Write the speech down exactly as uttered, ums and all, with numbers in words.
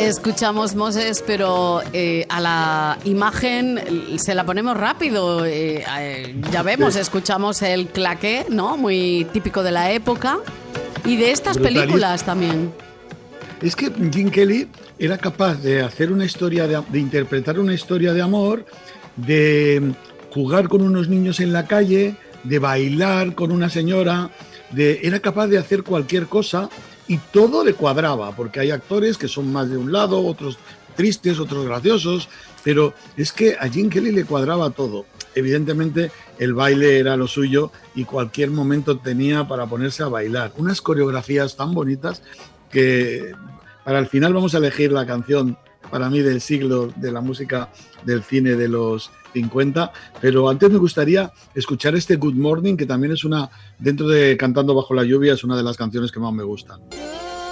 Escuchamos Moses, pero eh, a la imagen se la ponemos rápido. Eh, eh, ya vemos, escuchamos el claqué, ¿no? Muy típico de la época. Y de estas Brutal. películas también. Es que Gene Kelly era capaz de hacer una historia, de, de interpretar una historia de amor, de jugar con unos niños en la calle, de bailar con una señora, de, era capaz de hacer cualquier cosa y todo le cuadraba, porque hay actores que son más de un lado, otros tristes, otros graciosos, pero es que a Gene Kelly le cuadraba todo. Evidentemente el baile era lo suyo y cualquier momento tenía para ponerse a bailar. Unas coreografías tan bonitas que para el final vamos a elegir la canción para mí del siglo de la música del cine de los cincuenta, pero antes me gustaría escuchar este Good Morning, que también es una, dentro de Cantando bajo la lluvia, es una de las canciones que más me gustan.